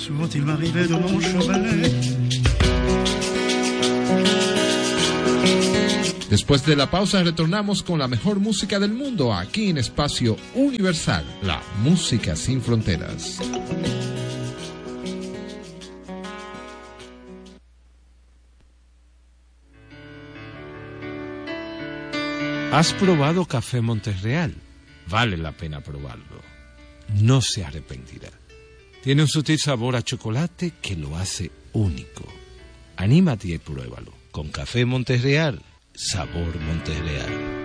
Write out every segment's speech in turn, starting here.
Souvent il m'arrivait de mon chevalet. Después de la pausa retornamos con la mejor música del mundo aquí en Espacio Universal, la música sin fronteras. ¿Has probado Café Monterreal? Vale la pena probarlo. No se arrepentirá. Tiene un sutil sabor a chocolate que lo hace único. Anímate y pruébalo. Con Café Monterreal, sabor Monterreal.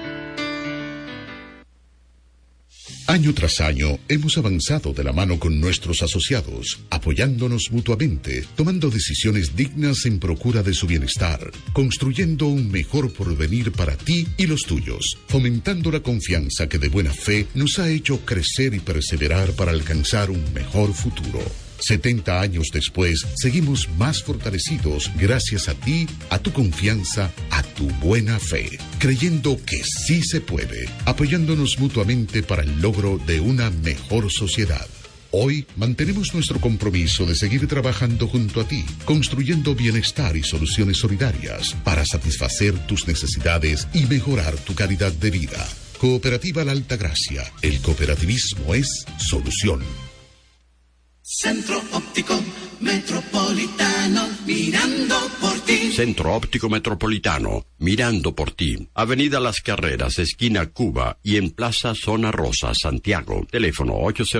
Año tras año hemos avanzado de la mano con nuestros asociados, apoyándonos mutuamente, tomando decisiones dignas en procura de su bienestar, construyendo un mejor porvenir para ti y los tuyos, fomentando la confianza que de buena fe nos ha hecho crecer y perseverar para alcanzar un mejor futuro. 70 años después, seguimos más fortalecidos gracias a ti, a tu confianza, a tu buena fe, creyendo que sí se puede, apoyándonos mutuamente para el logro de una mejor sociedad. Hoy mantenemos nuestro compromiso de seguir trabajando junto a ti, construyendo bienestar y soluciones solidarias para satisfacer tus necesidades y mejorar tu calidad de vida. Cooperativa La Altagracia. El cooperativismo es solución. Centro Óptico Metropolitano, mirando por ti. Centro Óptico Metropolitano, mirando por ti. Avenida Las Carreras, esquina Cuba y en Plaza Zona Rosa, Santiago. Teléfono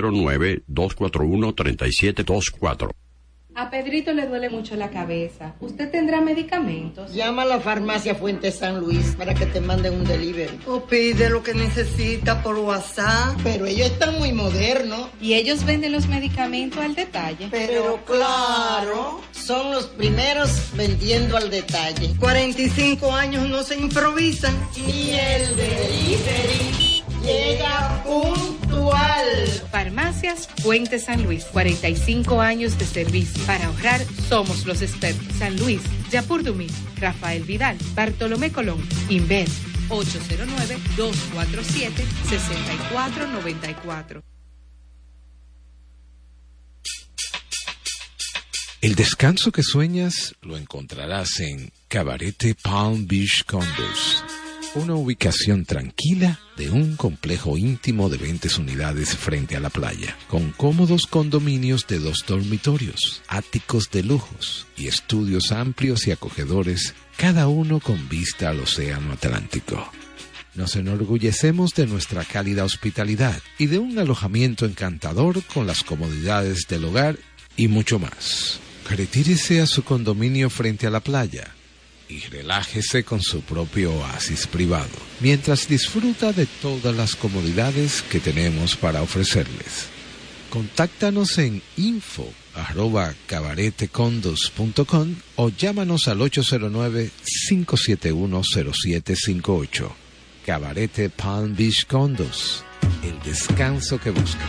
809-241-3724. A Pedrito le duele mucho la cabeza. ¿Usted tendrá medicamentos? Llama a la farmacia Fuente San Luis para que te manden un delivery. O pide lo que necesita por WhatsApp. Pero ellos están muy modernos. Y ellos venden los medicamentos al detalle. Pero claro, son los primeros vendiendo al detalle. 45 años no se improvisan. Ni el delivery llega puntual. Farmacias Fuente San Luis, 45 años de servicio. Para ahorrar, somos los expertos. San Luis, Yapur Dumí, Rafael Vidal, Bartolomé Colón, Inver, 809-247-6494. El descanso que sueñas lo encontrarás en Cabarete Palm Beach Condos. Una ubicación tranquila de un complejo íntimo de 20 unidades frente a la playa, con cómodos condominios de 2 dormitorios, áticos de lujos y estudios amplios y acogedores, cada uno con vista al océano Atlántico. Nos enorgullecemos de nuestra cálida hospitalidad y de un alojamiento encantador con las comodidades del hogar y mucho más. Retírese a su condominio frente a la playa y relájese con su propio oasis privado, mientras disfruta de todas las comodidades que tenemos para ofrecerles. Contáctanos en info@cabaretecondos.com o llámanos al 809-571-0758. Cabarete Palm Beach Condos, el descanso que busca.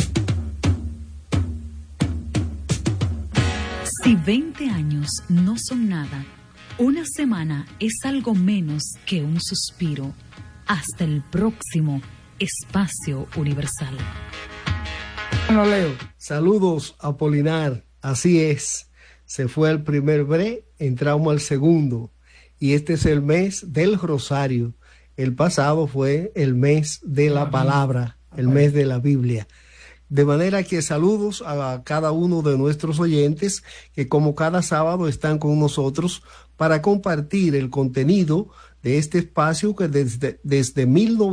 Si 20 años no son nada, una semana es algo menos que un suspiro. Hasta el próximo Espacio Universal. Bueno, Leo, saludos a Polinar. Así es, se fue el primer bre, entramos al segundo. Y este es el mes del Rosario. El pasado fue el mes de la palabra, el mes de la Biblia. De manera que saludos a cada uno de nuestros oyentes que como cada sábado están con nosotros para compartir el contenido de este espacio que desde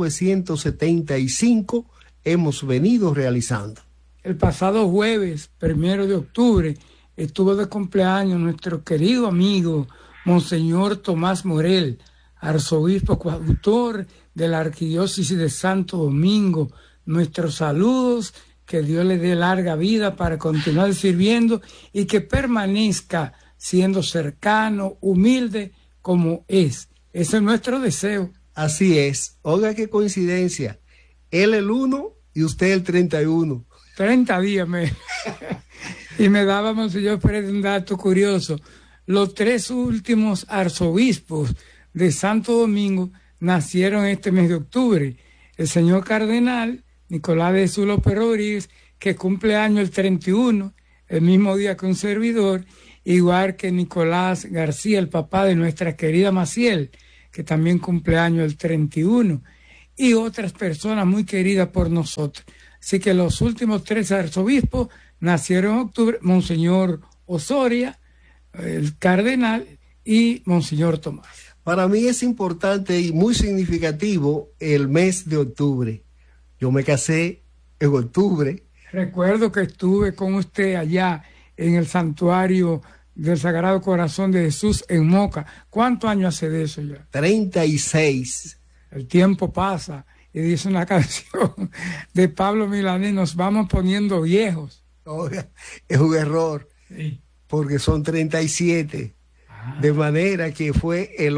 1975 hemos venido realizando. El pasado jueves, 1 de octubre, estuvo de cumpleaños nuestro querido amigo Monseñor Tomás Morel, arzobispo coadjutor de la Arquidiócesis de Santo Domingo. Nuestros saludos, que Dios le dé larga vida para continuar sirviendo y que permanezca siendo cercano, humilde como es. Ese es nuestro deseo. Así es. Oiga qué coincidencia. Él el 1 y usted el 31. 30 días y me daba Monseñor Pérez un dato curioso. Los 3 últimos arzobispos de Santo Domingo nacieron este mes de octubre. El señor cardenal Nicolás de Jesús López Rodríguez, que cumple año el 31, el mismo día que un servidor, igual que Nicolás García, el papá de nuestra querida Maciel, que también cumple año el 31, y otras personas muy queridas por nosotros. Así que los últimos 3 arzobispos nacieron en octubre: Monseñor Osoria, el cardenal, y Monseñor Tomás. Para mí es importante y muy significativo el mes de octubre. Yo me casé en octubre. Recuerdo que estuve con usted allá en el santuario del Sagrado Corazón de Jesús en Moca. ¿Cuántos años hace de eso ya? 36. El tiempo pasa, y dice una canción de Pablo Milanés: nos vamos poniendo viejos. Oiga, es un error, sí, porque son 37. De manera que fue el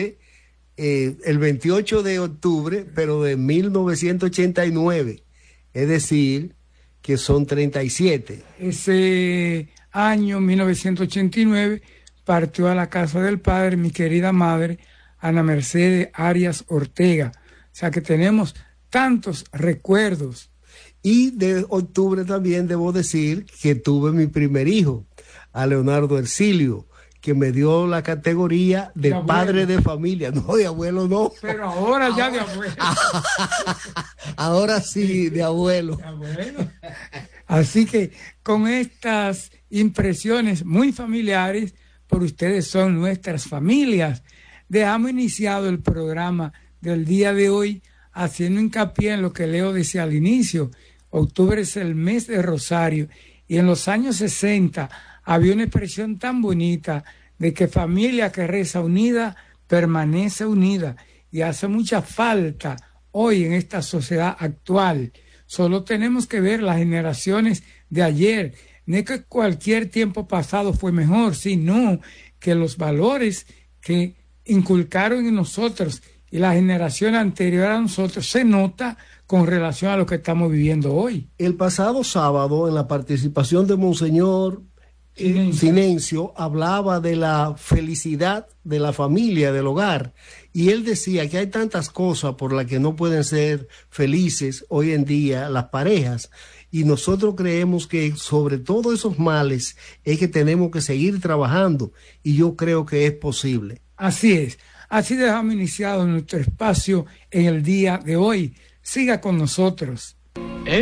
28 de octubre, pero de 1989. Es decir, que son 37. Ese año, 1989, partió a la casa del Padre mi querida madre, Ana Mercedes Arias Ortega. O sea que tenemos tantos recuerdos. Y de octubre también debo decir que tuve mi primer hijo, a Leonardo Ercilio, que me dio la categoría de padre de familia. No, de abuelo no. Pero ahora ya de abuelo. Ahora sí, de abuelo. De abuelo. Así que con estas impresiones muy familiares, por ustedes son nuestras familias, dejamos iniciado el programa del día de hoy haciendo hincapié en lo que Leo decía al inicio. Octubre es el mes de Rosario, y en los años 60 había una expresión tan bonita de que familia que reza unida permanece unida, y hace mucha falta hoy en esta sociedad actual. Solo tenemos que ver las generaciones de ayer. No es que cualquier tiempo pasado fue mejor, sino que los valores que inculcaron en nosotros y la generación anterior a nosotros se nota con relación a lo que estamos viviendo hoy. El pasado sábado, en la participación de Monseñor Sinencio, hablaba de la felicidad de la familia, del hogar, y él decía que hay tantas cosas por las que no pueden ser felices hoy en día las parejas, y nosotros creemos que sobre todos esos males es que tenemos que seguir trabajando, y yo creo que es posible. Así es. Así dejamos iniciado nuestro espacio en el día de hoy. Siga con nosotros.